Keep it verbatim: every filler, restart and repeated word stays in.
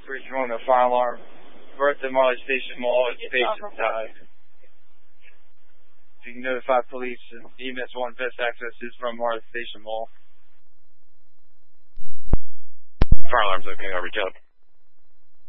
Bridge One, a fire alarm. We're at the Marley Station Mall. It's patient died. If you can notify police, E M S one best access is from Marley Station Mall. Fire alarm's okay, I'll reach out.